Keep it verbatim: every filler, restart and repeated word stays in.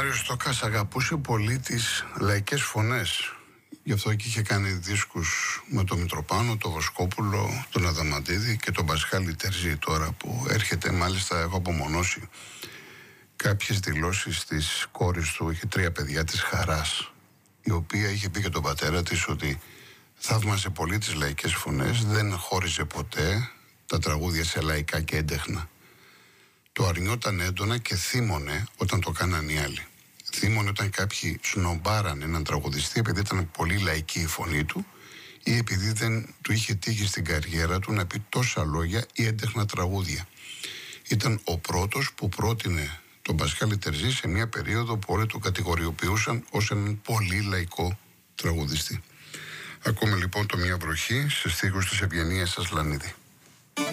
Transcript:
Μάριος Στόκας αγαπούσε πολύ τις λαϊκές φωνές. Γι' αυτό και είχε κάνει δίσκους με τον Μητροπάνο, τον Βοσκόπουλο, τον Αδαμαντίδη και τον Πασχάλη Τερζή τώρα που έρχεται. Μάλιστα έχω απομονώσει κάποιες δηλώσεις της κόρης του, είχε τρία παιδιά, της Χαράς, η οποία είχε πει και τον πατέρα της ότι θαύμασε πολύ τις λαϊκές φωνές, δεν χώριζε ποτέ τα τραγούδια σε λαϊκά και έντεχνα. Το αρνιόταν έντονα και θύμωνε όταν το κάναν οι άλλοι. Θύμωνε όταν κάποιοι σνομπάρανε έναν τραγουδιστή επειδή ήταν πολύ λαϊκή η φωνή του ή επειδή δεν του είχε τύχει στην καριέρα του να πει τόσα λόγια ή έντεχνα τραγούδια. Ήταν ο πρώτος που πρότεινε τον Πασχάλη Τερζή σε μια περίοδο που όλοι τον κατηγοριοποιούσαν ως έναν πολύ λαϊκό τραγουδιστή. Ακούμε λοιπόν το «Μια βροχή» σε στίχους της Ευγενίας Ασλανίδη.